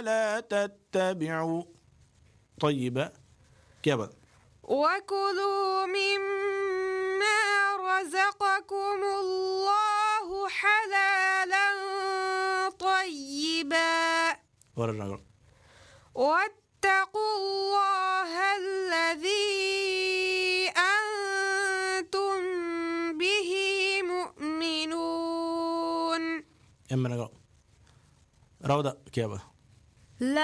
ولا تتبعوا طيب كيف وكلوا مما رزقكم الله حلالا طيبا واتقوا الله الذي أنتم به مؤمنون. روضة كيف